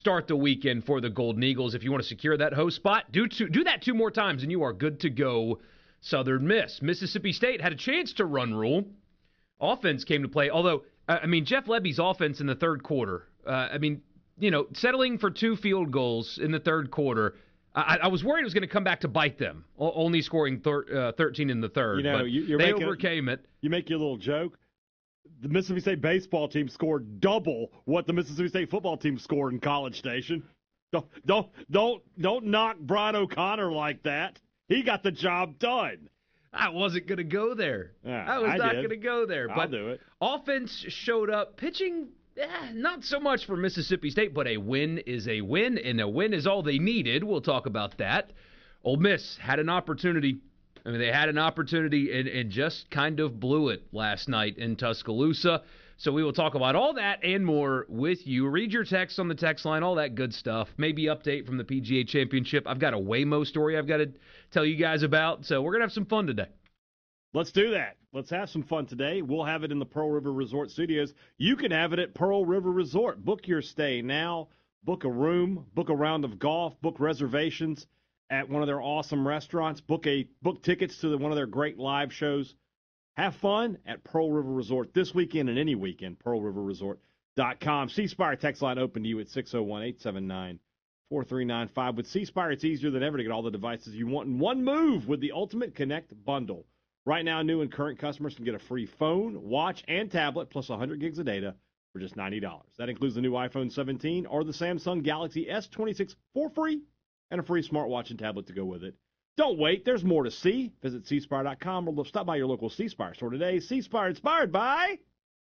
start the weekend for the Golden Eagles. If you want to secure that host spot, do that 2 more times, and you are good to go. Southern Miss. Mississippi State had a chance to run rule. Offense came to play, although, Jeff Lebby's offense in the third quarter, settling for 2 field goals in the third quarter, I was worried it was going to come back to bite them, only scoring 13 in the third. They overcame it. You make your little joke. The Mississippi State baseball team scored double what the Mississippi State football team scored in College Station. Don't knock Brian O'Connor like that. He got the job done. I wasn't going to go there. I was not going to go there. But I'll do it. Offense showed up. Pitching, not so much for Mississippi State, but a win is a win, and a win is all they needed. We'll talk about that. Ole Miss had an opportunity. They had an opportunity and just kind of blew it last night in Tuscaloosa. So we will talk about all that and more with you. Read your text on the text line, all that good stuff. Maybe update from the PGA Championship. I've got a Waymo story I've got to tell you guys about. So we're going to have some fun today. Let's do that. Let's have some fun today. We'll have it in the Pearl River Resort Studios. You can have it at Pearl River Resort. Book your stay now. Book a room. Book a round of golf. Book reservations at one of their awesome restaurants. Book tickets to one of their great live shows. Have fun at Pearl River Resort this weekend and any weekend, pearlriverresort.com. C Spire text line open to you at 601-879-4395. With C Spire, it's easier than ever to get all the devices you want in one move with the Ultimate Connect bundle. Right now, new and current customers can get a free phone, watch, and tablet, plus 100 gigs of data for just $90. That includes the new iPhone 17 or the Samsung Galaxy S26 for free, and a free smartwatch and tablet to go with it. Don't wait. There's more to see. Visit cspire.com or stop by your local C Spire store today. C Spire, inspired by...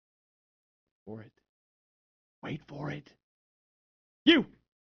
Wait for it. You!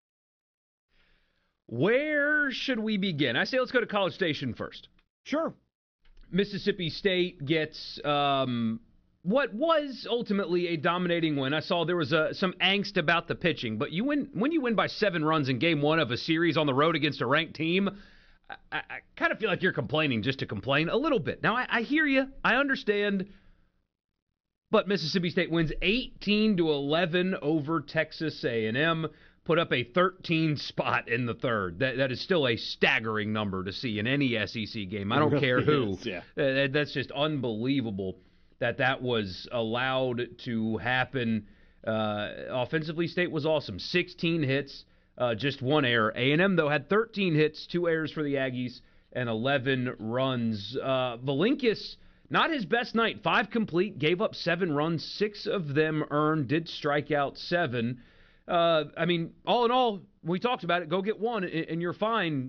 Where should we begin? I say let's go to College Station first. Sure. Mississippi State gets what was ultimately a dominating win. I saw there was some angst about the pitching, but when you win by 7 runs in game 1 of a series on the road against a ranked team, I kind of feel like you're complaining just to complain a little bit. Now, I hear you. I understand. But Mississippi State wins 18-11 over Texas A&M, put up a 13 spot in the third. That is still a staggering number to see in any SEC game. I don't care who. Yeah. That's just unbelievable that was allowed to happen. Offensively, State was awesome. 16 hits. Just 1 error. A&M, though, had 13 hits, 2 errors for the Aggies, and 11 runs. Valinkis, not his best night. 5 complete, gave up 7 runs. 6 of them earned, did strike out 7. All in all, we talked about it. Go get 1, and you're fine.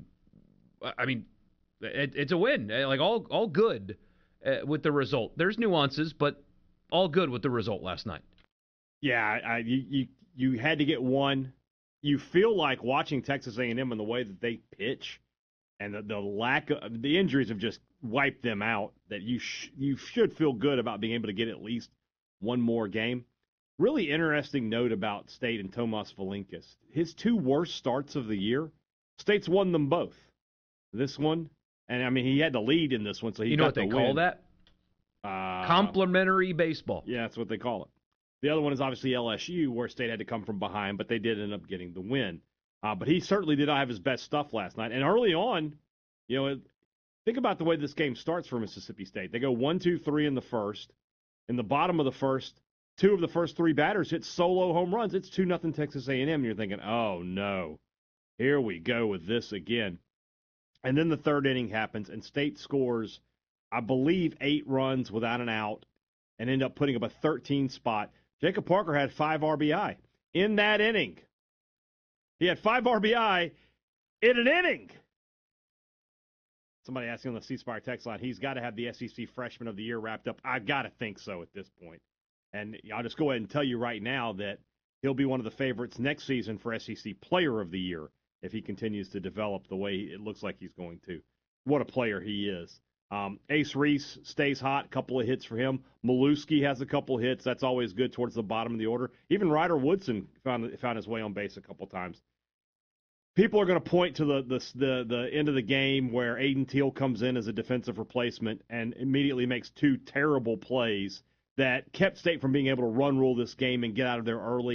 It's a win. Like, all good with the result. There's nuances, but all good with the result last night. Yeah, you had to get 1. You feel like watching Texas A&M and the way that they pitch and the lack of the injuries have just wiped them out, that you should feel good about being able to get at least 1 more game. Really interesting note about State and Tomas Valinkis. His 2 worst starts of the year, State's won them both. This one, and he had the lead in this one, so he got the win. You know what they call that? Complimentary baseball. Yeah, that's what they call it. The other one is obviously LSU, where State had to come from behind, but they did end up getting the win. But he certainly did not have his best stuff last night. And early on, think about the way this game starts for Mississippi State. They go 1-2-3 in the first. In the bottom of the first, 2 of the first 3 batters hit solo home runs. It's 2-0 Texas A&M, and you're thinking, oh, no, here we go with this again. And then the third inning happens, and State scores, I believe, 8 runs without an out and end up putting up a 13 spot. Jacob Parker had 5 RBI in that inning. He had 5 RBI in an inning. Somebody asking on the C Spire text line, he's got to have the SEC Freshman of the Year wrapped up. I've got to think so at this point. And I'll just go ahead and tell you right now that he'll be one of the favorites next season for SEC Player of the Year if he continues to develop the way it looks like he's going to. What a player he is. Ace Reese stays hot, a couple of hits for him. Maluski has a couple hits. That's always good towards the bottom of the order. Even Ryder Woodson found his way on base a couple times. People are going to point to the end of the game where Aiden Teal comes in as a defensive replacement and immediately makes 2 terrible plays that kept State from being able to run rule this game and get out of there early.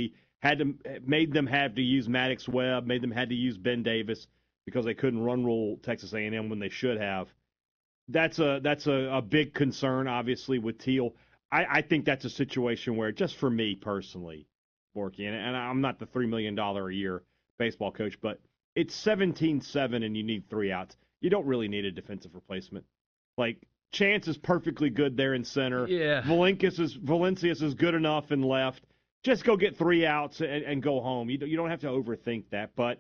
made them have to use Maddox Webb, made them had to use Ben Davis because they couldn't run rule Texas A&M when they should have. That's a big concern, obviously, with Teal. I think that's a situation where, just for me personally, Borky, and I'm not the $3 million a year baseball coach, but it's 17-7 and you need 3 outs. You don't really need a defensive replacement. Like, Chance is perfectly good there in center. Yeah. Valencius is good enough in left. Just go get 3 outs and go home. You don't have to overthink that. But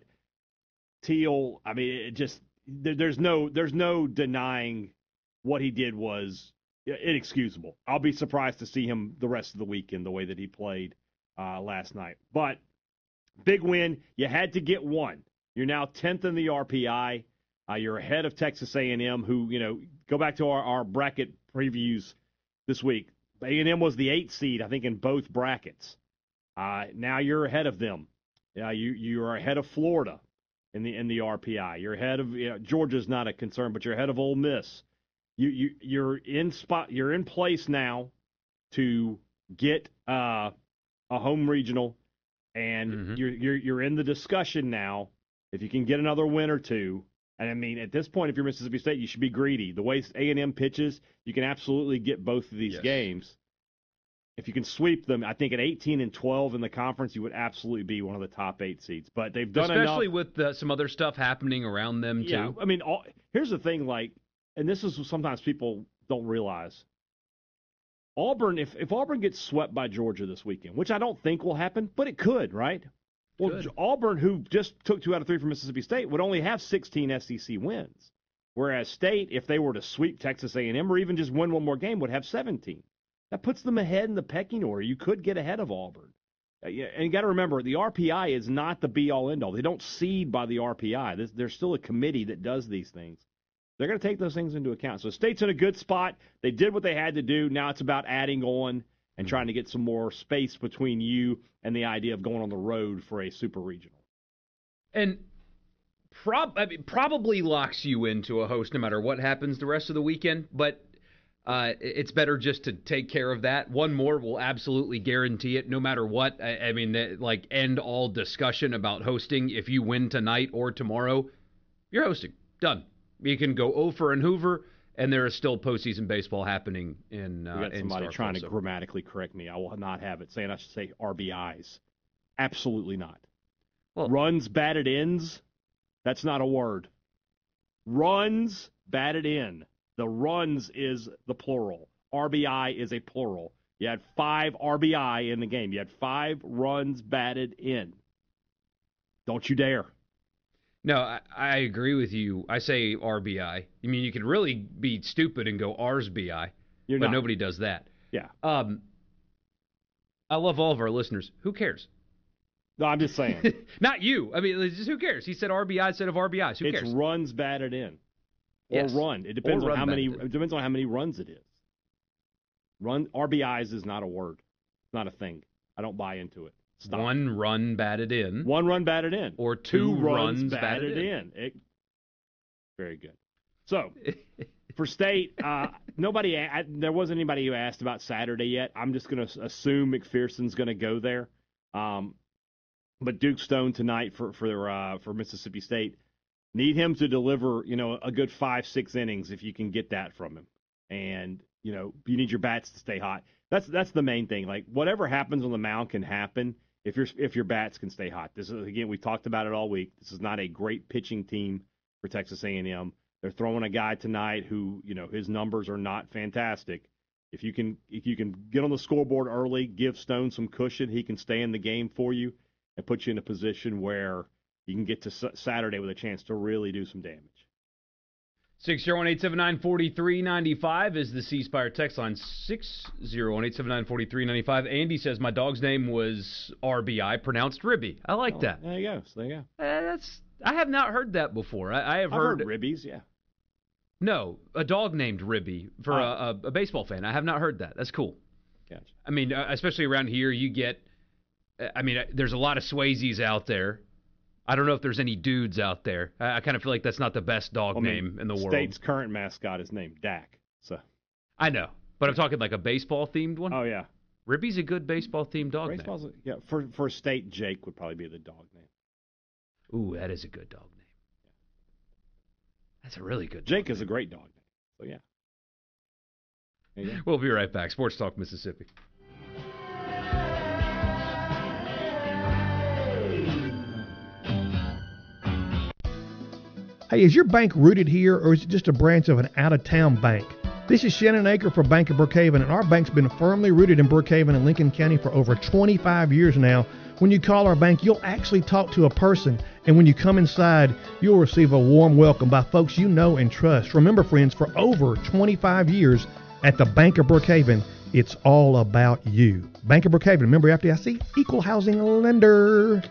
Teal, I mean, there's no denying what he did was inexcusable. I'll be surprised to see him the rest of the weekend the way that he played last night. But big win. You had to get one. You're now 10th in the RPI. You're ahead of Texas A&M, who, go back to our bracket previews this week. A&M was the 8th seed, I think, in both brackets. Now you're ahead of them. You are ahead of Florida in the RPI. You're ahead of Georgia's not a concern, but you're ahead of Ole Miss. You're in place now to get a home regional, and you're in the discussion now. If you can get another win or two. And I mean, at this point, if you're Mississippi State, you should be greedy. The way A&M pitches, you can absolutely get both of these games. If you can sweep them, I think at 18-12 in the conference, you would absolutely be one of the top 8 seeds. But they've done especially enough. with some other stuff happening around them, too. Yeah, I mean, here's the thing, and this is sometimes people don't realize. Auburn, if Auburn gets swept by Georgia this weekend, which I don't think will happen, but it could, right? Well, Auburn, who just took 2 out of 3 from Mississippi State, would only have 16 SEC wins, whereas State, if they were to sweep Texas A&M or even just win one more game, would have 17. That puts them ahead in the pecking order. You could get ahead of Auburn. And you got to remember, the RPI is not the be-all, end-all. They don't seed by the RPI. There's still a committee that does these things. They're going to take those things into account. So State's in a good spot. They did what they had to do. Now it's about adding on and trying to get some more space between you and the idea of going on the road for a super regional. And probably locks you into a host no matter what happens the rest of the weekend, but it's better just to take care of that. One more will absolutely guarantee it no matter what. I mean, end all discussion about hosting. If you win tonight or tomorrow, you're hosting. Done. You can go over in Hoover, and there is still postseason baseball happening in we got somebody Starkville, trying to grammatically correct me. I will not have it, saying I should say RBIs. Absolutely not. Well, runs batted ins, that's not a word. Runs batted in. The runs is the plural. RBI is a plural. You had 5 RBI in the game. You had 5 runs batted in. Don't you dare. No, I agree with you. I say RBI. I mean, you could really be stupid and go RSBI, but nobody does that. Yeah. I love all of our listeners. Who cares? No, I'm just saying. Not you. I mean, just who cares? He said RBI instead of RBIs. Who cares? It's runs batted in. Or run. It depends on how many. It depends on how many runs it is. RBIs is not a word. It's not a thing. I don't buy into it. Stop. 1 run batted in. 1 run batted in. Or 2 runs batted in. Very good. So, for State, there wasn't anybody who asked about Saturday yet. I'm just going to assume McPherson's going to go there. But Duke Stone tonight for Mississippi State, need him to deliver, a good 5-6 innings if you can get that from him. And, you need your bats to stay hot. That's the main thing. Like, whatever happens on the mound can happen if your bats can stay hot. This is, again, we talked about it all week. This is not a great pitching team for Texas A&M. They're throwing a guy tonight who, his numbers are not fantastic. If you can get on the scoreboard early, give Stone some cushion, he can stay in the game for you and put you in a position where you can get to Saturday with a chance to really do some damage. 601-879-4395 is the C Spire text line. 601-879-4395. Andy says my dog's name was RBI, pronounced Ribby. I like that. There you go. So there you go. I have not heard that before. I've heard Ribbies, yeah. No, a dog named Ribby for a baseball fan. I have not heard that. That's cool. Gotcha. I mean, especially around here, you get. I mean, there's a lot of Swayzes out there. I don't know if there's any dudes out there. I kind of feel like that's not the best dog name in the world. State's current mascot is named Dak. So I know, but I'm talking like a baseball-themed one. Oh, yeah. Ribby's a good baseball-themed dog name. Yeah, for state, Jake would probably be the dog name. Ooh, that is a good dog name. That's a really good Jake is a great dog name. So, yeah. We'll be right back. Sports Talk Mississippi. Hey, is your bank rooted here, or is it just a branch of an out-of-town bank? This is Shannon Aker for Bank of Brookhaven, and our bank's been firmly rooted in Brookhaven and Lincoln County for over 25 years now. When you call our bank, you'll actually talk to a person, and when you come inside, you'll receive a warm welcome by folks you know and trust. Remember, friends, for over 25 years at the Bank of Brookhaven, it's all about you. Bank of Brookhaven, member FDIC, equal housing lender.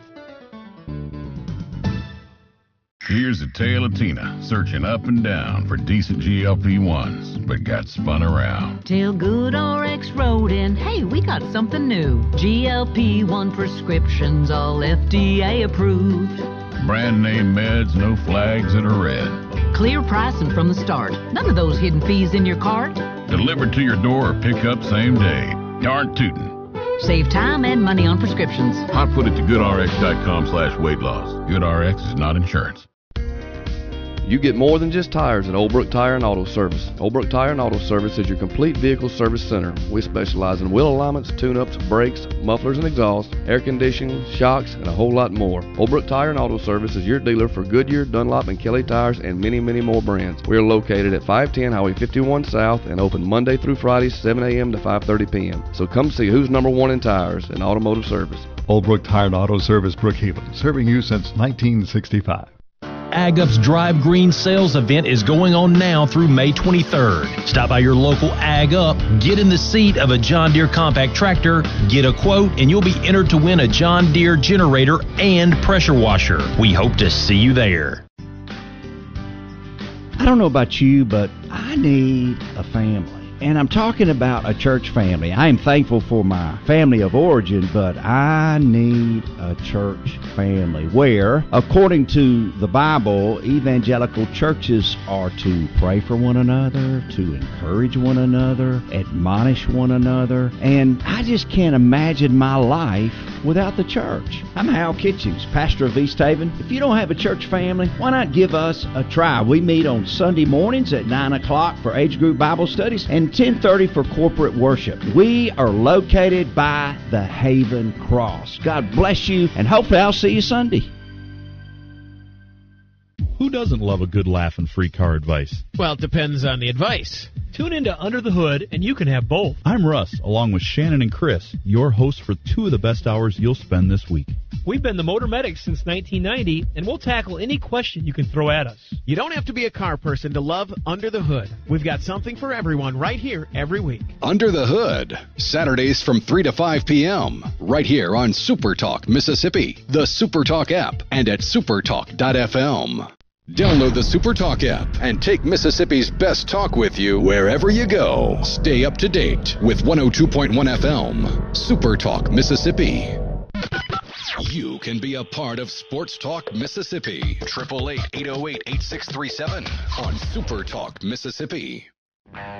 Here's a tale of Tina searching up and down for decent GLP-1s, but got spun around. Till GoodRx wrote in, hey, we got something new. GLP-1 prescriptions, all FDA approved. Brand name meds, no flags that are red. Clear pricing from the start. None of those hidden fees in your cart. Delivered to your door or pick up same day. Darn tootin'. Save time and money on prescriptions. Hot foot it to goodrx.com/weight loss. GoodRx is not insurance. You get more than just tires at Old Brook Tire and Auto Service. Old Brook Tire and Auto Service is your complete vehicle service center. We specialize in wheel alignments, tune-ups, brakes, mufflers and exhaust, air conditioning, shocks, and a whole lot more. Old Brook Tire and Auto Service is your dealer for Goodyear, Dunlop, and Kelly tires and many, many more brands. We are located at 510 Highway 51 South and open Monday through Friday, 7 a.m. to 5:30 p.m. So come see who's number one in tires and automotive service. Old Brook Tire and Auto Service, Brookhaven, serving you since 1965. AgUp's Drive Green sales event is going on now through May 23rd. Stop by your local AgUp, get in the seat of a John Deere compact tractor, get a quote, and you'll be entered to win a John Deere generator and pressure washer. We hope to see you there. I don't know about you, but I need a family. And I'm talking about a church family. I am thankful for my family of origin, but I need a church family where, according to the Bible, evangelical churches are to pray for one another, to encourage one another, admonish one another. And I just can't imagine my life without the church. I'm Hal Kitchings, pastor of East Haven. If you don't have a church family, why not give us a try? We meet on Sunday mornings at 9 o'clock for age group Bible studies and 10:30 for corporate worship. We are located by the Haven Cross. God bless you, and hopefully I'll see you Sunday. Who doesn't love a good laugh and free car advice? Well, it depends on the advice. Tune into Under the Hood, and you can have both. I'm Russ, along with Shannon and Chris, your hosts for 2 of the best hours you'll spend this week. We've been the Motor Medics since 1990, and we'll tackle any question you can throw at us. You don't have to be a car person to love Under the Hood. We've got something for everyone right here every week. Under the Hood, Saturdays from 3 to 5 p.m., right here on Super Talk Mississippi, the Super Talk app, and at supertalk.fm. Download the Super Talk app and take Mississippi's best talk with you wherever you go. Stay up to date with 102.1 FM, Super Talk Mississippi. You can be a part of Sports Talk Mississippi. 888-808-8637 on Super Talk Mississippi.